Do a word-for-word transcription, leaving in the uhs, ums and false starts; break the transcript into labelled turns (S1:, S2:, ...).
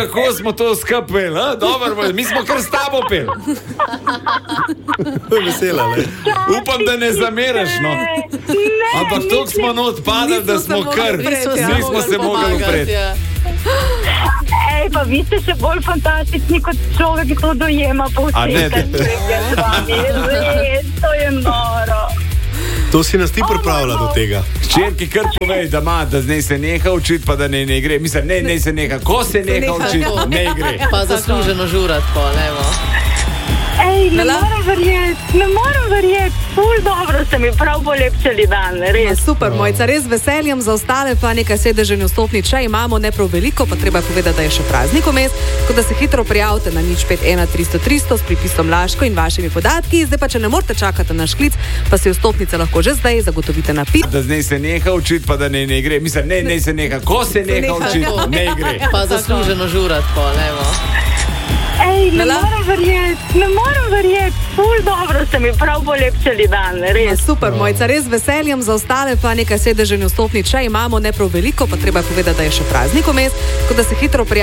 S1: kako smo to skupaj, a? Dobro, mi smo kar s tabo peli.
S2: Vesela, ne?
S1: Upam, da ne zameraš, no. Ampak toliko smo not padali, da smo kar, nismo se mogli upreti.
S3: Ej, pa vi ste še bolj fantastični kot človek, ki to dojema po vsej kartrebi. To je noro.
S2: To si nas ti pripravila do tega.
S1: Hčerki kar povej, da ima, da ne se neha učiti, pa da ne, ne gre. Mislim, ne, ne se neha. Ko se neha učiti, ne gre.
S4: Pa zasluženo žurat, pa levo.
S3: Ej, ne morem verjeti, ne morem verjeti. Ful dobro ste mi prav polepšali dan, res.
S5: No, super, Mojca, res veseljem, za ostale pa nekaj sedežev in vstopnic še imamo, ne prav veliko, pa treba povedati, da je še praznik vmes, tako da se hitro prijavite na nič pet ena tristo tristo s pripisom Laško in vašimi podatki. Zdaj pa, če ne morete čakati na šklic, pa si vstopnice lahko že zdaj zagotovite na pit.
S1: Da ne se neha učiti, pa da ne, ne gre. Mislim, ne, ne se neha. Ko se neha učiti, ne gre.
S4: Pa zasluženo žurat, pa levo.
S3: Ej, ne morem verjeti, ne morem verjeti. Ful dobro ste mi prav polepšali dan, res.
S5: No, super, Mojca, res veseljem, za ostale pa nekaj sedežev in vstopnic še imamo, ne prav veliko, pa treba povedati, da je še praznik vmes, tako da se hitro prijavite.